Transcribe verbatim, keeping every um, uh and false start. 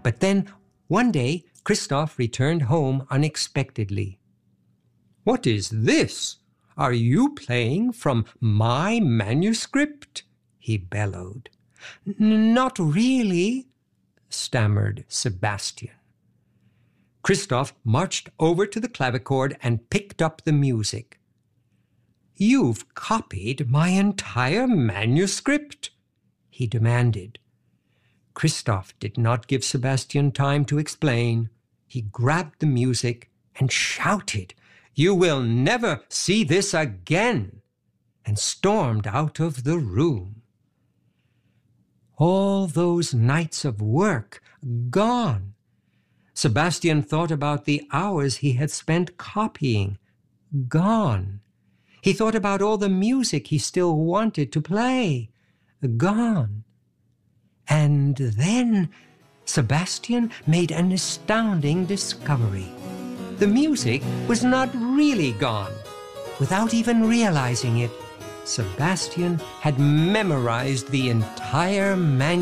But then, one day, Christoph returned home unexpectedly. "What is this? Are you playing from my manuscript?" he bellowed. "Not really," stammered Sebastian. Christoph marched over to the clavichord and picked up the music. "You've copied my entire manuscript?" he demanded. Christoph did not give Sebastian time to explain. He grabbed the music and shouted, "You will never see this again!" and stormed out of the room. All those nights of work gone. Sebastian thought about the hours he had spent copying. Gone. He thought about all the music he still wanted to play. Gone. And then Sebastian made an astounding discovery. The music was not really gone. Without even realizing it, Sebastian had memorized the entire manuscript.